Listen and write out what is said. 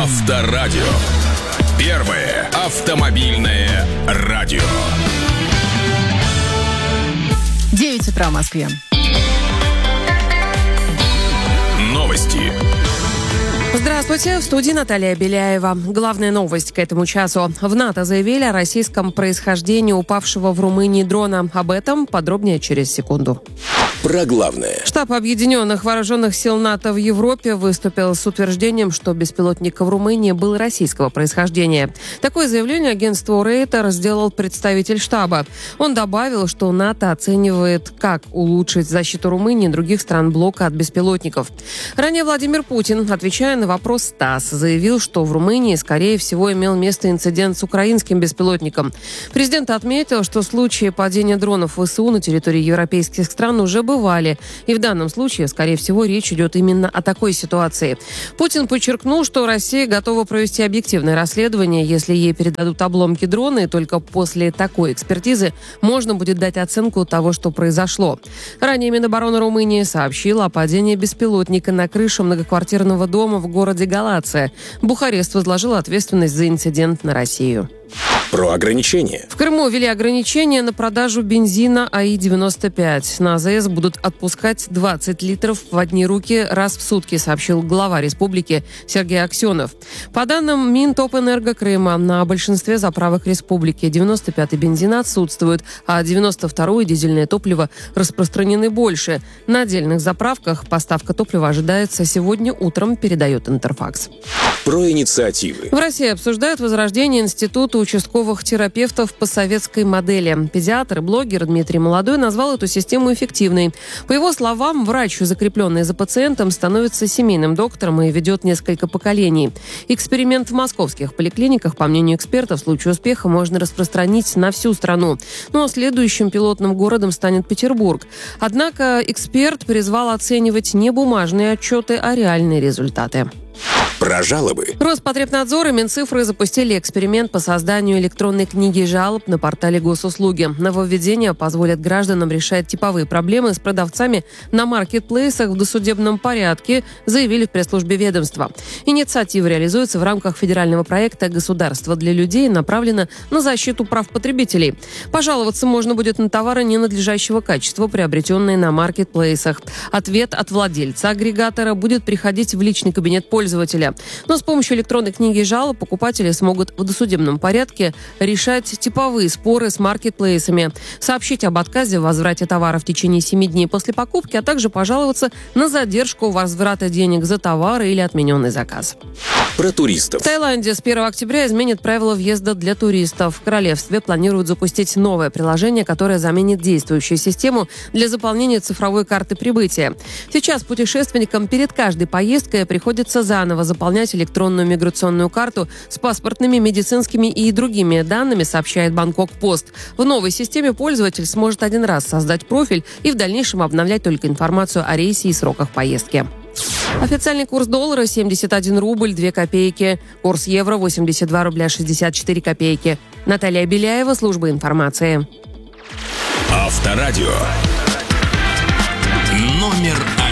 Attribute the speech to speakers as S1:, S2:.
S1: Авторадио. Первое автомобильное радио.
S2: 9 утра в Москве.
S1: Новости.
S3: Здравствуйте, в студии Наталья Беляева. Главная новость к этому часу. В НАТО заявили о российском происхождении упавшего в Румынии дрона. Об этом подробнее через секунду.
S1: Про главное.
S3: Штаб Объединенных Вооруженных Сил НАТО в Европе выступил с утверждением, что беспилотник в Румынии был российского происхождения. Такое заявление агентству Рейтер сделал представитель штаба. Он добавил, что НАТО оценивает, как улучшить защиту Румынии и других стран блока от беспилотников. Ранее Владимир Путин, отвечая на вопрос ТАСС, заявил, что в Румынии, скорее всего, имел место инцидент с украинским беспилотником. Президент отметил, что случаи падения дронов ВСУ на территории европейских стран уже бывали. И в данном случае, скорее всего, речь идет именно о такой ситуации. Путин подчеркнул, что Россия готова провести объективное расследование, если ей передадут обломки дрона, и только после такой экспертизы можно будет дать оценку того, что произошло. Ранее Минобороны Румынии сообщила о падении беспилотника на крышу многоквартирного дома в городе Галация. Бухарест возложил ответственность за инцидент на Россию.
S1: Про ограничения.
S3: В Крыму ввели ограничения на продажу бензина АИ-95. На АЗС будут отпускать 20 литров в одни руки раз в сутки, сообщил глава республики Сергей Аксенов. По данным Минтопэнерго Крыма, на большинстве заправок республики 95-й бензин отсутствует, а 92-е дизельное топливо распространены больше. На отдельных заправках поставка топлива ожидается сегодня утром, передает Интерфакс.
S1: Про инициативы.
S3: В России обсуждают возрождение института участковых терапевтов по советской модели. Педиатр и блогер Дмитрий Молодой назвал эту систему эффективной. По его словам, врач, закрепленный за пациентом, становится семейным доктором и ведет несколько поколений. Эксперимент в московских поликлиниках, по мнению экспертов, в случае успеха можно распространить на всю страну. Но следующим пилотным городом станет Петербург. Однако эксперт призвал оценивать не бумажные отчеты, а реальные результаты.
S1: Про жалобы.
S3: Роспотребнадзор и Минцифры запустили эксперимент по созданию электронной книги жалоб на портале госуслуги. Нововведения позволят гражданам решать типовые проблемы с продавцами на маркетплейсах в досудебном порядке, заявили в пресс-службе ведомства. Инициатива реализуется в рамках федерального проекта «Государство для людей», направлена на защиту прав потребителей. Пожаловаться можно будет на товары ненадлежащего качества, приобретенные на маркетплейсах. Ответ от владельца агрегатора будет приходить в личный кабинет пользователя. Но с помощью электронной книги жалоб покупатели смогут в досудебном порядке решать типовые споры с маркетплейсами, сообщить об отказе в возврате товара в течение 7 дней после покупки, а также пожаловаться на задержку возврата денег за товары или отмененный заказ.
S1: Про туристов.
S3: В Таиланде с 1 октября изменят правила въезда для туристов. В королевстве планируют запустить новое приложение, которое заменит действующую систему для заполнения цифровой карты прибытия. Сейчас путешественникам перед каждой поездкой приходится заново заполнять электронную миграционную карту с паспортными, медицинскими и другими данными, сообщает Бангкок Пост. В новой системе пользователь сможет один раз создать профиль и в дальнейшем обновлять только информацию о рейсе и сроках поездки. Официальный курс доллара 71 рубль 2 копейки. Курс евро 82 рубля 64 копейки. Наталья Беляева, служба информации.
S1: Авторадио. Номер 1.